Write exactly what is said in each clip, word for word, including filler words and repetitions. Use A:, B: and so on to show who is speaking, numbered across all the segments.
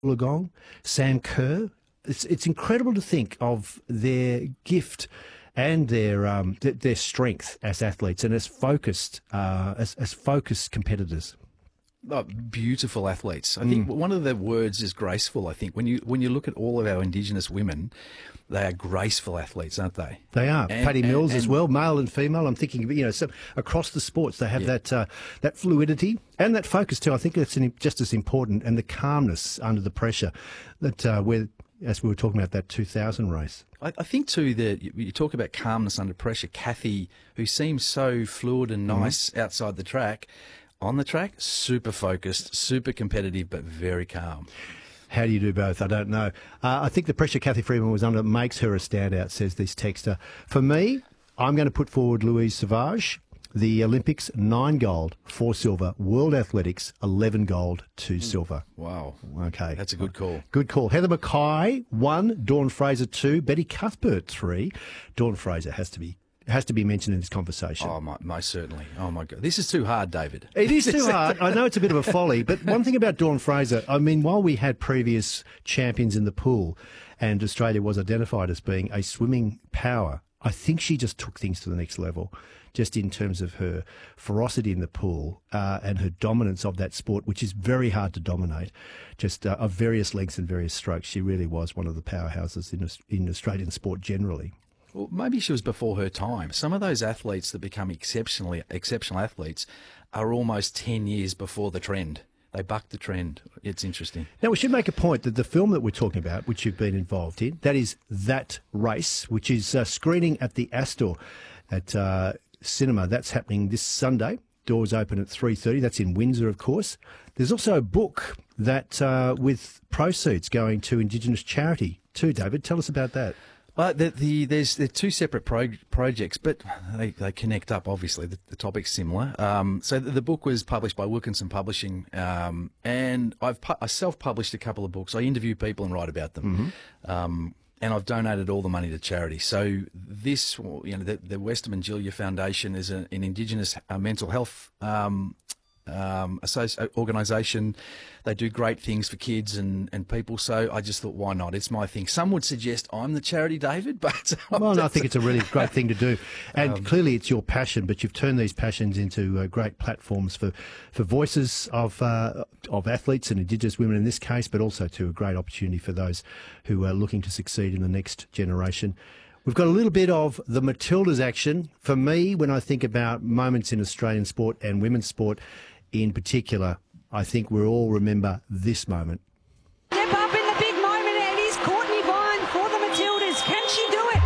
A: Wollongong, Sam Kerr. It's it's incredible to think of their gift and their um, th- their strength as athletes and as focused uh, as, as focused competitors.
B: Oh, beautiful athletes. I think one of the words is graceful. I think when you when you look at all of our Indigenous women, they are graceful athletes, aren't they?
A: They are.
B: And,
A: Paddy
B: and,
A: Mills
B: and,
A: as well, male and female. I'm thinking, you know, so across the sports they have yeah. that uh, that fluidity and that focus too. I think that's an, just as important, and the calmness under the pressure that uh, we're. As we were talking about that two thousand race.
B: I, I think, too, that you, you talk about calmness under pressure. Kathy, who seems so fluid and nice mm-hmm. outside the track, on the track, super focused, super competitive, but very calm.
A: How do you do both? I don't know. Uh, I think the pressure Kathy Freeman was under makes her a standout, says this texter. For me, I'm going to put forward Louise Savage. The Olympics, nine gold, four silver. World Athletics, eleven gold, two silver.
B: Wow.
A: Okay.
B: That's a good call.
A: Good call. Heather Mackay, one. Dawn Fraser, two. Betty Cuthbert, three. Dawn Fraser has to be has to be mentioned in this conversation.
B: Oh, my, most certainly. Oh, my God. This is too hard, David.
A: It is too hard. I know it's a bit of a folly, but one thing about Dawn Fraser, I mean, while we had previous champions in the pool and Australia was identified as being a swimming power, I think she just took things to the next level, just in terms of her ferocity in the pool uh, and her dominance of that sport, which is very hard to dominate, just uh, of various lengths and various strokes. She really was one of the powerhouses in, in Australian sport generally.
B: Well, maybe she was before her time. Some of those athletes that become exceptionally exceptional athletes are almost ten years before the trend. They buck the trend. It's interesting.
A: Now, we should make a point that the film that we're talking about, which you've been involved in, that is That Race, which is uh, screening at the Astor at uh, cinema. That's happening this Sunday. Doors open at three thirty. That's in Windsor, of course. There's also a book that uh, with proceeds going to Indigenous charity too, David. Tell us about that.
B: Well, the, the, there's they're two separate pro- projects, but they, they connect up, obviously. The, the topic's similar. Um, so the, the book was published by Wilkinson Publishing, um, and I've pu- I self-published a couple of books. I interview people and write about them. Mm-hmm. Um, and I've donated all the money to charity. So this, you know, the, the Weston and Julia Foundation is a, an Indigenous uh, mental health um Um, associ- organisation. They do great things for kids and, and people, so I just thought, why not? It's my thing. Some would suggest I'm the charity, David, but...
A: Well, no, I think it's a really great thing to do. And um, clearly it's your passion, but you've turned these passions into uh, great platforms for, for voices of uh, of athletes and Indigenous women in this case, but also to a great opportunity for those who are looking to succeed in the next generation. We've got a little bit of the Matildas action. For me, when I think about moments in Australian sport and women's sport in particular, I think we'll all remember this moment.
C: Step up in the big moment, and it is Courtney Vine for the Matildas. Can she do it?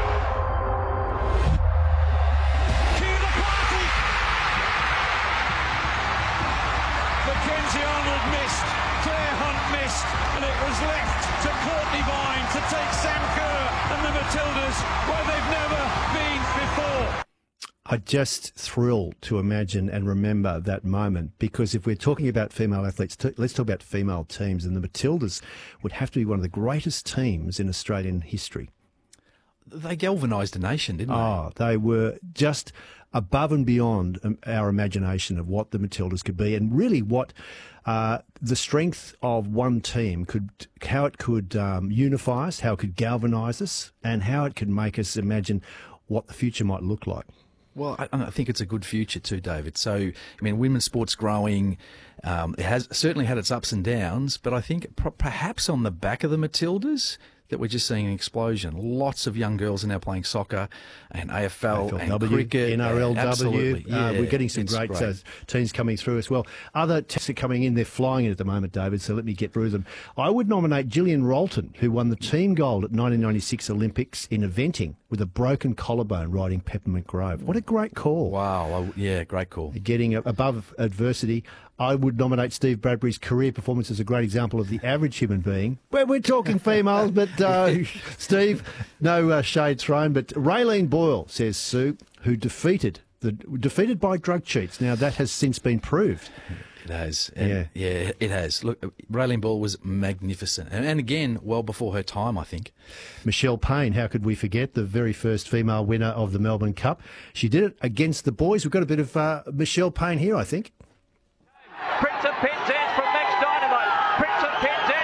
C: Cue the party! Mackenzie Arnold missed, Claire Hunt missed, and it was left to Courtney Vine to take Sam Kerr and the Matildas where they've never been before.
A: I just thrill to imagine and remember that moment, because if we're talking about female athletes, t- let's talk about female teams, and the Matildas would have to be one of the greatest teams in Australian history.
B: They galvanised a nation, didn't they?
A: Oh, they were just above and beyond um, our imagination of what the Matildas could be, and really what uh, the strength of one team could, how it could um, unify us, how it could galvanise us, and how it could make us imagine what the future might look like.
B: Well, I, I think it's a good future too, David. So, I mean, women's sport's growing. Um, it has certainly had its ups and downs, but I think p- perhaps on the back of the Matildas that we're just seeing an explosion. Lots of young girls are now playing soccer and A F L,
A: A F L
B: and
A: W,
B: cricket.
A: N R L W.
B: Absolutely. Yeah,
A: uh, we're getting some great, great. Uh, teams coming through as well. Other teams are coming in. They're flying in at the moment, David, so let me get through them. I would nominate Gillian Rolton, who won the team gold at nineteen ninety-six Olympics in eventing with a broken collarbone riding Peppermint Grove. What a great call.
B: Wow. Yeah, great call.
A: Getting above adversity. I would nominate Steve Bradbury's career performance as a great example of the average human being. Well, we're talking females, but uh, Steve, no uh, shade thrown. But Raylene Boyle, says Sue, who defeated the defeated by drug cheats. Now that has since been proved.
B: It has. And yeah, yeah, it has. Look, Raylene Boyle was magnificent, and, and again, well before her time, I think.
A: Michelle Payne, how could we forget, the very first female winner of the Melbourne Cup? She did it against the boys. We've got a bit of uh, Michelle Payne here, I think.
D: Prince of